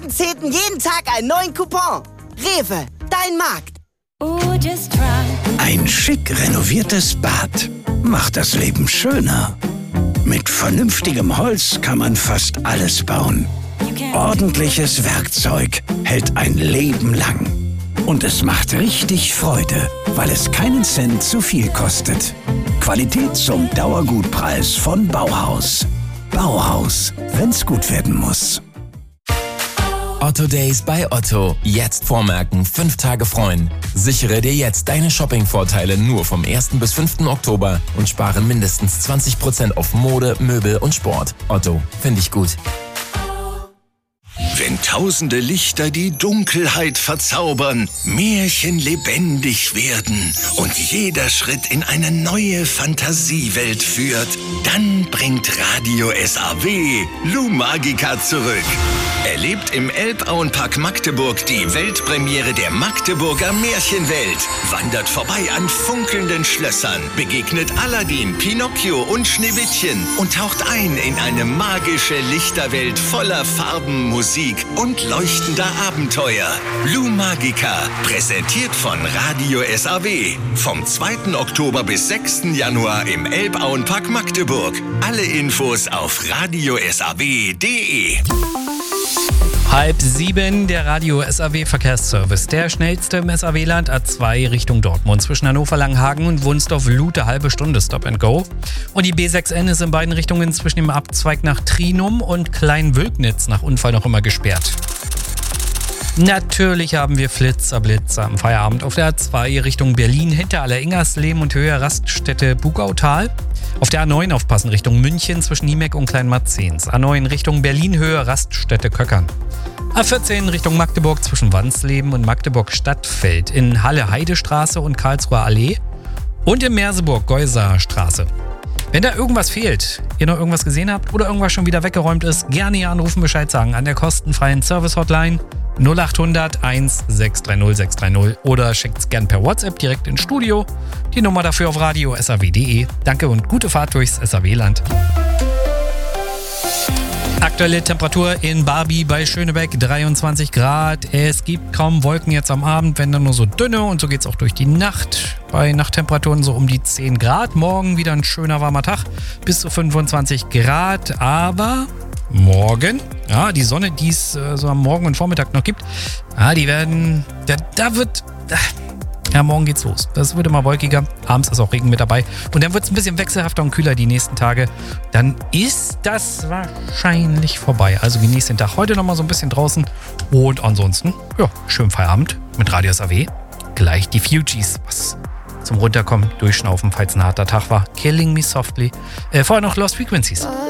10. jeden Tag einen neuen Coupon. Rewe, dein Markt. Ein schick renoviertes Bad macht das Leben schöner. Mit vernünftigem Holz kann man fast alles bauen. Ordentliches Werkzeug hält ein Leben lang. Und es macht richtig Freude, weil es keinen Cent zu viel kostet. Qualität zum Dauergutpreis von Bauhaus. Bauhaus, wenn's gut werden muss. Otto Days bei Otto. Jetzt vormerken, 5 Tage freuen. Sichere dir jetzt deine Shopping-Vorteile nur vom 1. bis 5. Oktober und spare mindestens 20% auf Mode, Möbel und Sport. Otto, finde ich gut. Wenn tausende Lichter die Dunkelheit verzaubern, Märchen lebendig werden und jeder Schritt in eine neue Fantasiewelt führt, dann bringt Radio SAW Lou Magica zurück. Erlebt im Elbauenpark Magdeburg die Weltpremiere der Magdeburger Märchenwelt. Wandert vorbei an funkelnden Schlössern, begegnet Aladdin, Pinocchio und Schneewittchen und taucht ein in eine magische Lichterwelt voller Farben, Musik und leuchtender Abenteuer. Lou Magica, präsentiert von Radio SAW. Vom 2. Oktober bis 6. Januar im Elbauenpark Magdeburg. Alle Infos auf radiosaw.de. 6:30, der Radio SAW Verkehrsservice. Der schnellste im SAW-Land A2 Richtung Dortmund. Zwischen Hannover, Langenhagen und Wunsdorf-Lute halbe Stunde Stop and Go. Und die B6N ist in beiden Richtungen zwischen dem Abzweig nach Trinum und Kleinwülknitz nach Unfall noch immer gesperrt. Natürlich haben wir Blitzer am Feierabend auf der A2 Richtung Berlin hinter Alleringersleben und Höhe Raststätte Bugautal. Auf der A9 aufpassen Richtung München zwischen Niemeck und Kleinmarzens. A9 Richtung Berlin Höhe Raststätte Köckern. A14 Richtung Magdeburg zwischen Wansleben und Magdeburg Stadtfeld. In Halle Heidestraße und Karlsruher Allee. Und in Merseburg Geuser Straße. Wenn da irgendwas fehlt, ihr noch irgendwas gesehen habt oder irgendwas schon wieder weggeräumt ist, gerne hier anrufen, Bescheid sagen an der kostenfreien Service-Hotline 0800 1630 630 oder schickt's gern per WhatsApp direkt ins Studio. Die Nummer dafür auf radiosaw.de. Danke und gute Fahrt durchs SAW-Land. Aktuelle Temperatur in Barbie bei Schönebeck 23 Grad. Es gibt kaum Wolken jetzt am Abend, wenn dann nur so dünne, und so geht's auch durch die Nacht. Bei Nachttemperaturen so um die 10 Grad. Morgen wieder ein schöner warmer Tag bis zu 25 Grad, aber morgen, ja, die Sonne, die es so am Morgen und Vormittag noch gibt, morgen geht's los. Das wird immer wolkiger. Abends ist auch Regen mit dabei. Und dann wird es ein bisschen wechselhafter und kühler die nächsten Tage. Dann ist das wahrscheinlich vorbei. Also genießt den Tag heute nochmal so ein bisschen draußen. Und ansonsten, ja, schönen Feierabend mit Radio SAW. Gleich die Fugees. Was zum Runterkommen, durchschnaufen, falls ein harter Tag war. Killing Me Softly. Vorher noch Lost Frequencies.